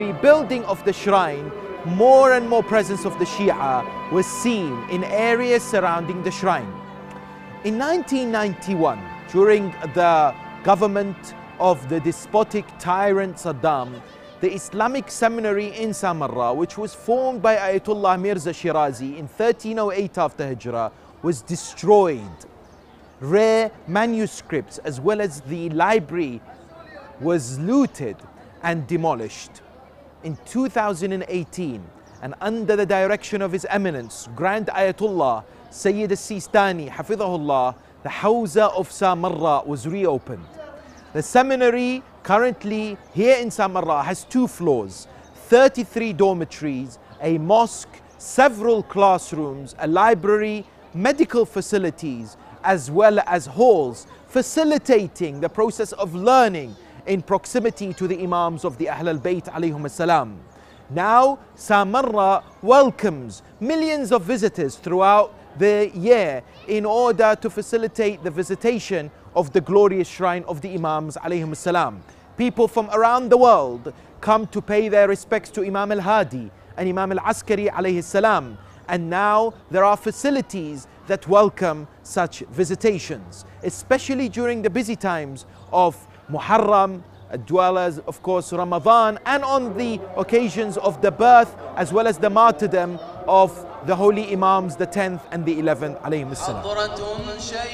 Rebuilding of the shrine, more and more presence of the Shia was seen in areas surrounding the shrine. In 1991, during the government of the despotic tyrant Saddam, the Islamic seminary in Samarra, which was formed by Ayatollah Mirza Shirazi in 1308 after Hijrah, was destroyed. Rare manuscripts as well as the library was looted and demolished. In 2018, and under the direction of His Eminence, Grand Ayatollah Sayyid al-Sistani, Hafidhahullah, the Hawza of Samarra was reopened. The seminary currently here in Samarra has 2 floors, 33 dormitories, a mosque, several classrooms, a library, medical facilities, as well as halls, facilitating the process of learning in proximity to the Imams of the Ahl al-Bayt alayhum as-salam. Now, Samarra welcomes millions of visitors throughout the year in order to facilitate the visitation of the glorious shrine of the Imams alayhum as-salam. People from around the world come to pay their respects to Imam al-Hadi and Imam al-Askari alayhi salam. And now there are facilities that welcome such visitations, especially during the busy times of Muharram, as well as, of course, Ramadan, and on the occasions of the birth as well as the martyrdom of the holy Imams, the 10th and the 11th alayhim as-salam.